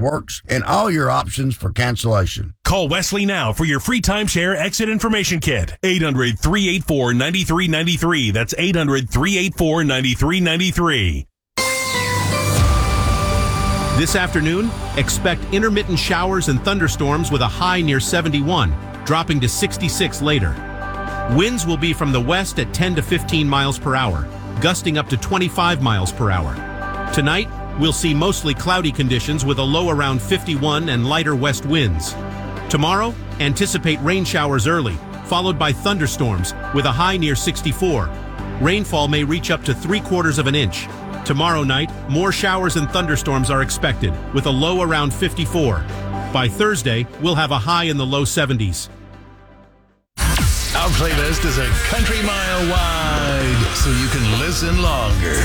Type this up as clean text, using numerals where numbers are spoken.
works and all your options for cancellation. Call Wesley now for your free timeshare exit information kit. 800-384-9393. That's 800-384-9393. This afternoon, expect intermittent showers and thunderstorms with a high near 71, dropping to 66 later. Winds will be from the west at 10 to 15 miles per hour, gusting up to 25 miles per hour. Tonight, we'll see mostly cloudy conditions with a low around 51 and lighter west winds. Tomorrow, anticipate rain showers early, followed by thunderstorms with a high near 64. Rainfall may reach up to 3/4 of an inch. Tomorrow night, more showers and thunderstorms are expected, with a low around 54. By Thursday, we'll have a high in the low 70s. Our playlist is a country mile wide, so you can listen longer.